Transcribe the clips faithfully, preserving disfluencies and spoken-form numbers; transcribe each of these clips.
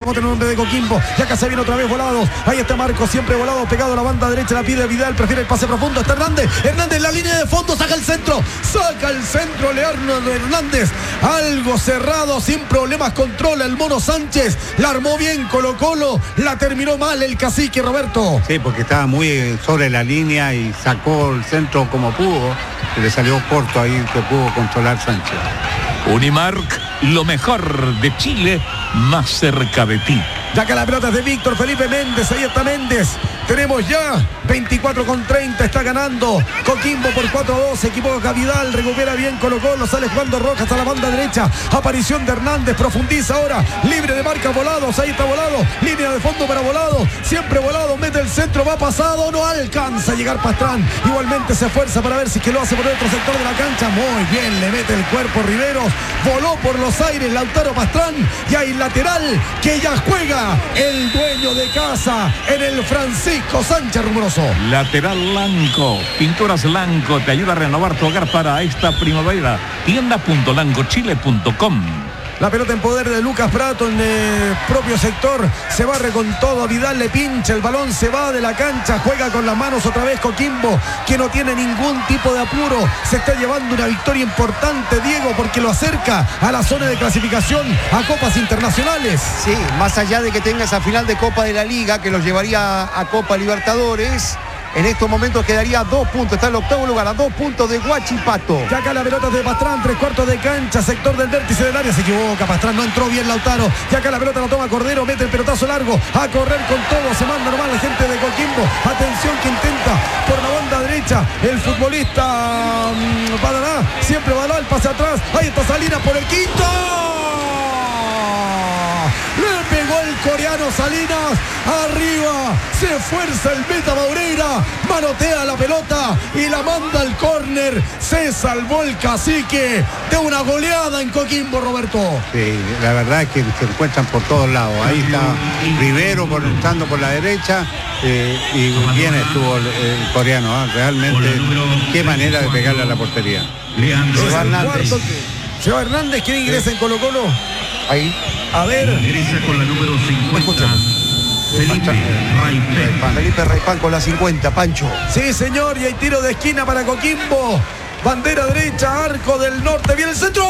vamos a tener un hombre de Coquimbo. Ya que se viene otra vez Volados. Ahí está Marco, siempre Volado, pegado a la banda derecha. La pide Vidal, prefiere el pase profundo. Está Hernández. Hernández en la línea de fondo, saca el centro. Saca el centro Leandro Hernández. Algo cerrado, sin problemas, controla el Mono Sánchez. La armó bien Colo Colo. La terminó mal el Cacique, Roberto. Sí, porque estaba muy sobre la línea y sacó el centro como pudo. Y le salió corto ahí, que pudo controlar Sánchez. Unimark, lo mejor de Chile, más cerca de ti. Ya que la pelota es de Víctor Felipe Méndez. Ahí está Méndez. Tenemos ya veinticuatro con treinta. Está ganando Coquimbo por cuatro a dos. Equivoca Vidal. Recupera bien Colo Colo. Sale jugando Rojas a la banda derecha. Aparición de Hernández. Profundiza ahora. Libre de marca Volados. Ahí está Volado. Línea de fondo para Volado. Siempre Volado. Mete el centro. Va pasado. No alcanza a llegar Pastrán. Igualmente se esfuerza para ver si que lo hace por el otro sector de la cancha. Muy bien. Le mete el cuerpo Riveros. Voló por los aires Lautaro Pastrán. Y hay lateral que ya juega el dueño de casa en el Francisco Sánchez Rumoroso. Lateral Lanco, Pinturas Lanco te ayuda a renovar tu hogar para esta primavera. tienda punto lanco chile punto com. La pelota en poder de Lucas Prato en el propio sector. Se barre con todo. Vidal le pincha. El balón se va de la cancha. Juega con las manos otra vez Coquimbo, que no tiene ningún tipo de apuro. Se está llevando una victoria importante, Diego, porque lo acerca a la zona de clasificación a copas internacionales. Sí, más allá de que tenga esa final de Copa de la Liga que los llevaría a Copa Libertadores, en estos momentos quedaría dos puntos. Está en el octavo lugar, a dos puntos de Huachipato. Ya acá la pelota de Pastrán, tres cuartos de cancha, sector del vértice del área. Se equivoca Pastrán, no entró bien Lautaro. Ya acá la pelota la toma Cordero, mete el pelotazo largo. A correr con todo, se manda normal la gente de Coquimbo. Atención que intenta por la banda derecha el futbolista um, Badaná. Siempre va el pase atrás. Ahí está Salinas por el quinto. Le pegó el coreano Salinas. Arriba se esfuerza el meta Maureira. Manotea la pelota y la manda al córner. Se salvó el Cacique de una goleada en Coquimbo, Roberto. Sí, la verdad es que se encuentran por todos lados. Ahí está Rivero conectando por la derecha. Eh, y bien estuvo el, el coreano, ¿eh? Realmente qué manera de pegarle a la portería. Se va Hernández. Se va Hernández, ¿quién ingresa en Colo Colo? Ahí. A ver. Ingresa con la número cincuenta. Felipe Raipán. Felipe Raipán con la cincuenta, Pancho. Sí, señor, y hay tiro de esquina para Coquimbo. Bandera derecha, arco del norte, viene el centro.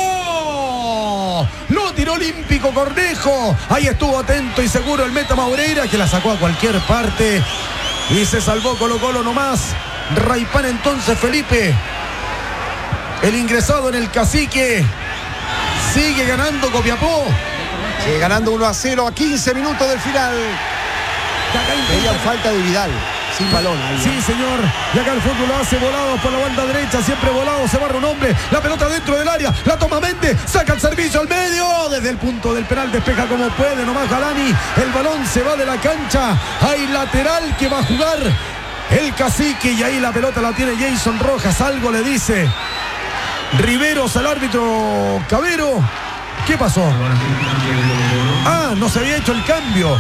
Lo tiró olímpico Cornejo. Ahí estuvo atento y seguro el meta Maureira, que la sacó a cualquier parte. Y se salvó Colo Colo nomás. Raipán entonces, Felipe. El ingresado en el Cacique. Sigue ganando Copiapó. Sigue ganando uno a cero a quince minutos del final. Veían falta de Vidal. Sin balón. Ahí. Sí, señor. Y acá el fútbol lo hace Volado por la banda derecha. Siempre Volado. Se barra un hombre. La pelota dentro del área. La toma Méndez. Saca el servicio al medio. Desde el punto del penal despeja como puede. Nomás Galani. El balón se va de la cancha. Hay lateral que va a jugar el Cacique. Y ahí la pelota la tiene Jason Rojas. Algo le dice Riveros al árbitro Cabero. ¿Qué pasó? Ah, no se había hecho el cambio.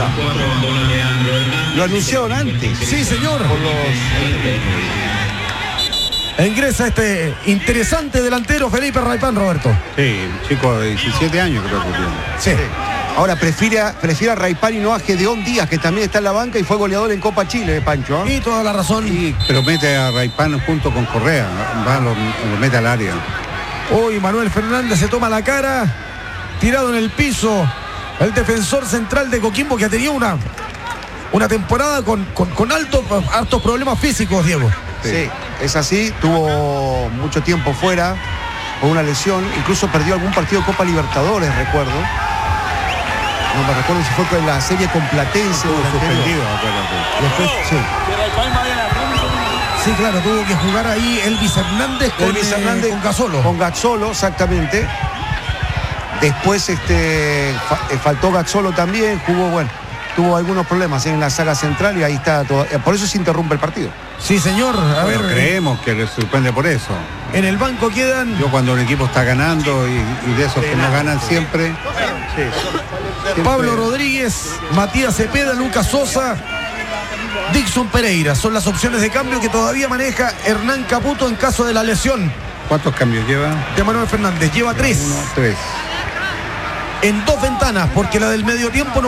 Lo anunciaron antes. Sí, señor. Por los... Ingresa este interesante delantero Felipe Raipán, Roberto. Sí, chico de diecisiete años creo que tiene. Sí. Ahora prefiere, prefiere a Raipán y no a Gedeón Díaz, que también está en la banca y fue goleador en Copa Chile, Pancho. ¿eh? Y toda la razón. Y, pero mete a Raipán junto con Correa, va, lo, lo mete al área. Hoy Manuel Fernández se toma la cara, tirado en el piso, el defensor central de Coquimbo, que ha tenido una, una temporada con, con, con altos, altos problemas físicos, Diego. Sí. sí, es así, tuvo mucho tiempo fuera, con una lesión, incluso perdió algún partido de Copa Libertadores, recuerdo. No me recuerdo si fue con la serie con Platense o suspendido, acuérdate. Después, sí. Sí, claro, tuvo que jugar ahí Elvis Hernández con, Elvis Hernández, eh, con Gazzolo. Con Gazzolo, exactamente. Después este, fa, eh, faltó Gazzolo también, jugó, bueno, tuvo algunos problemas en la saga central y ahí está todo. Por eso se interrumpe el partido. Sí, señor. A bueno, ver, creemos que le suspende por eso. En el banco quedan. Yo cuando un equipo está ganando y, y de esos que no ganan siempre. Sí. Siempre. Pablo Rodríguez, Matías Cepeda, Lucas Sosa, Dixon Pereira. Son las opciones de cambio que todavía maneja Hernán Caputo en caso de la lesión. ¿Cuántos cambios lleva? De Manuel Fernández. Lleva tres. Uno, tres. En dos ventanas, porque la del medio tiempo no